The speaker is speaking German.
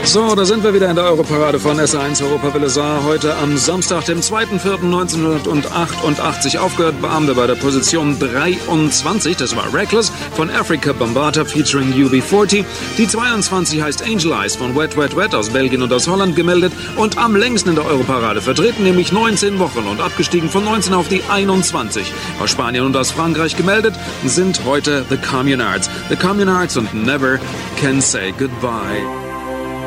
So, da sind wir wieder in der Europarade von SR1 Europawelle Saar. Heute am Samstag, dem 2.4.1988 aufgehört. Beamte bei der Position 23. Das war Reckless von Africa Bambaataa featuring UB40. Die 22 heißt Angel Eyes von Wet Wet Wet aus Belgien und aus Holland gemeldet. Und am längsten in der Europarade vertreten, nämlich 19 Wochen und abgestiegen von 19 auf die 21. Aus Spanien und aus Frankreich gemeldet sind heute The Communards. The Communards und Never Can Say Goodbye.